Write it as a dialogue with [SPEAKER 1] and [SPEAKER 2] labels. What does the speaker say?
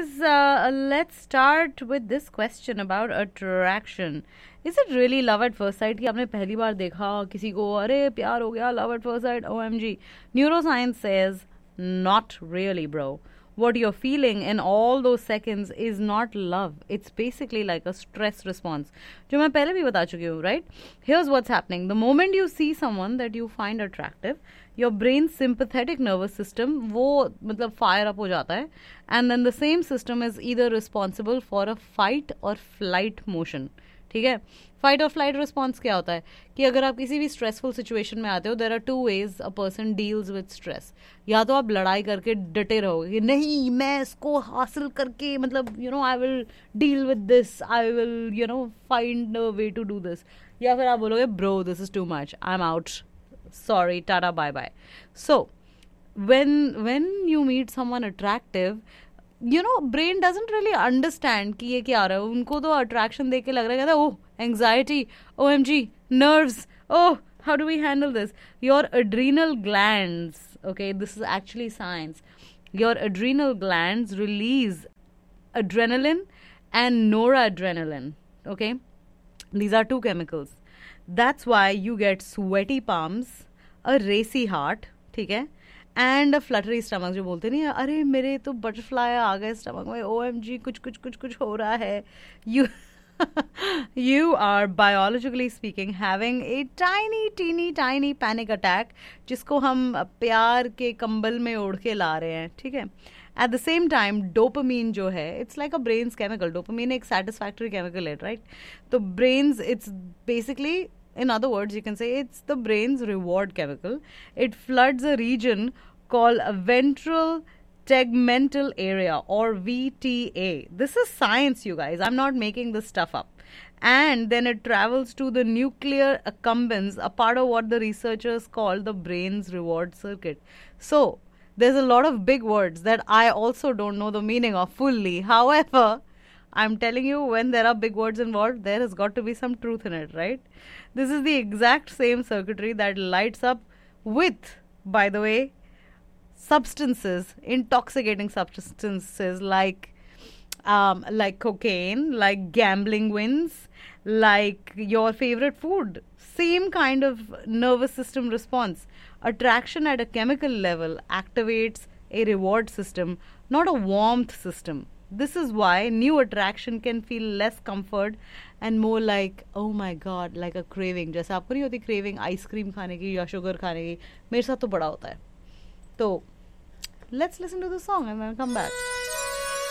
[SPEAKER 1] guys, let's start with this question about attraction. Is it really love at first sight कि आपने पहली बार देखा किसी को अरे प्यार हो गया love at first sight OMG? Neuroscience says not really, bro. What you're feeling in all those seconds is not love. It's basically like a stress response. जो मैं पहले भी बता चुकी हूँ, right? Here's what's happening. The moment you see someone that you find attractive, your brain's sympathetic nervous system वो मतलब fire up हो जाता है, and then the same system is either responsible for a fight or flight motion. ठीक है, fight और flight response क्या होता है कि अगर आप किसी भी स्ट्रेसफुल सिचुएशन में आते हो, there are two ways a person deals with stress. या तो आप लड़ाई करके डटे रहोगे कि नहीं मैं इसको हासिल करके मतलब you know I will deal with this, I will you know find a way to do this. या फिर आप बोलोगे bro this is too much, I am out, sorry, tata bye bye. So when you meet someone attractive, you know, brain doesn't really understand कि ये क्या हो रहा है. उनको तो attraction देख के लग रहा है oh anxiety, OMG, nerves, oh how do we handle this? Your adrenal glands, okay, this is actually science, your adrenal glands release adrenaline and noradrenaline, okay, these are two chemicals. That's why you get sweaty palms, a racy heart, ठीक है, and flattery stomach. जो बोलते नहीं है अरे मेरे तो butterfly आ गए स्टमक में, OMG कुछ कुछ कुछ कुछ हो रहा है. You are biologically speaking having a tiny panic attack जिसको हम प्यार के कंबल में ओढ़ के ला रहे हैं, ठीक है. At the same time, dopamine जो है, it's like a brain's chemical. Dopamine एक satisfactory chemical है, right? तो brains, it's basically, in other words, you can say it's the brain's reward chemical. It floods a region called a ventral tegmental area, or VTA. This is science, you guys. I'm not making this stuff up. And then it travels to the nuclear accumbens, a part of what the researchers call the brain's reward circuit. So, there's a lot of big words that I also don't know the meaning of fully. However, I'm telling you, when there are big words involved, there has got to be some truth in it, right? This is the exact same circuitry that lights up with, by the way, substances, intoxicating substances like cocaine, like gambling wins, like your favorite food. Same kind of nervous system response. Attraction at a chemical level activates a reward system, not a warmth system. This is why new attraction can feel less comfort and more like, oh my god, like a craving. जैसे आपको नहीं होती craving ice cream खाने की या sugar खाने की, मेरे साथ तो बड़ा होता है. तो let's listen to the song and then come back.